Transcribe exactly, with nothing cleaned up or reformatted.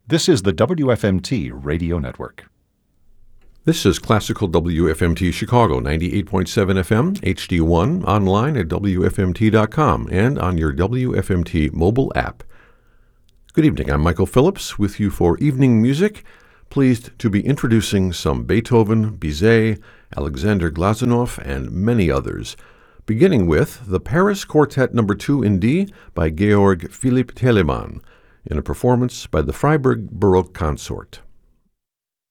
This is the W F M T Radio Network. This is Classical W F M T Chicago, ninety-eight point seven F M, H D one, online at W F M T dot com, and on your W F M T mobile app. Good evening, I'm Michael Phillips with you for Evening Music. Pleased to be introducing some Beethoven, Bizet, Alexander Glazunov, and many others, beginning with the Paris Quartet Number two in D by Georg Philipp Telemann, in a performance by the Freiburg Baroque Consort.